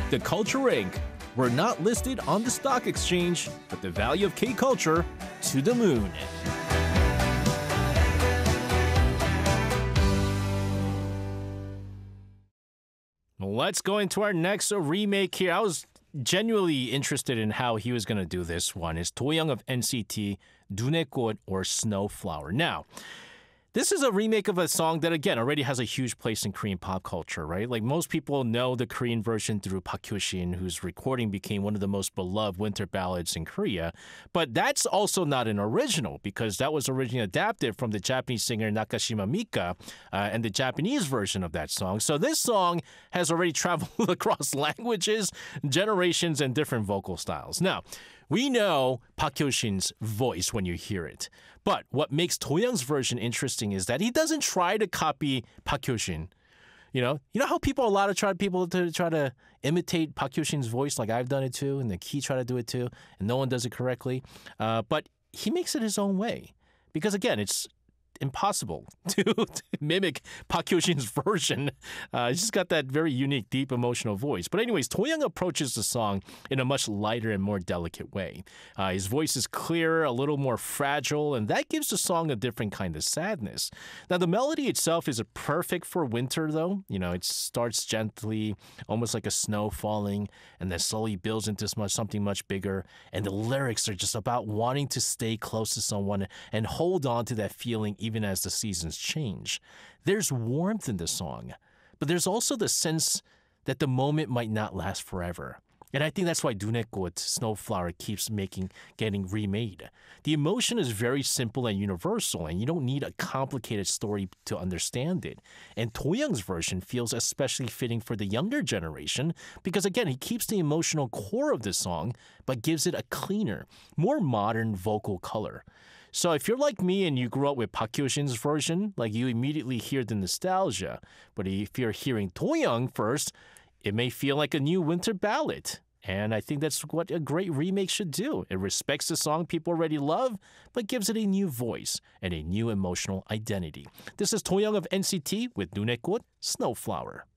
The Culture Inc. We're not listed on the stock exchange, but the value of K-Culture to the moon. Let's go into our next remake here. I was genuinely interested in how he was going to do this one. It's Do-young of NCT, 눈의 꽃 or Snowflower. Now, this is a remake of a song that, again, already has a huge place in Korean pop culture, right? Like, most people know the Korean version through Park Hyo-shin, whose recording became one of the most beloved winter ballads in Korea. But that's also not an original, because that was originally adapted from the Japanese singer Nakashima Mika and the Japanese version of that song. So this song has already traveled across languages, generations, and different vocal styles. Now, we know Park Hyo-shin's voice when you hear it. But what makes Do-young's version interesting is that he doesn't try to copy Park Hyo-shin. You know how a lot of people try to imitate Park Hyo-shin's voice, like I've done it too, and the Key try to do it too, and no one does it correctly. But he makes it his own way. Because again, it's impossible to mimic Park Hyo-shin's version. He's just got that very unique, deep, emotional voice. But anyways, Do-young approaches the song in a much lighter and more delicate way. His voice is clearer, a little more fragile, and that gives the song a different kind of sadness. Now, the melody itself is perfect for winter, though. You know, it starts gently, almost like a snow falling, and then slowly builds into something much bigger. And the lyrics are just about wanting to stay close to someone and hold on to that feeling even as the seasons change. There's warmth in the song, but there's also the sense that the moment might not last forever. And I think that's why 눈의 꽃, Snowflower, keeps getting remade. The emotion is very simple and universal, and you don't need a complicated story to understand it. And Do-young's version feels especially fitting for the younger generation because, again, he keeps the emotional core of the song, but gives it a cleaner, more modern vocal color. So if you're like me and you grew up with Park Hyo-shin's version, like, you immediately hear the nostalgia. But if you're hearing Do-young first, it may feel like a new winter ballad. And I think that's what a great remake should do. It respects the song people already love, but gives it a new voice and a new emotional identity. This is Do-young of NCT with 눈의 꽃, Snowflower.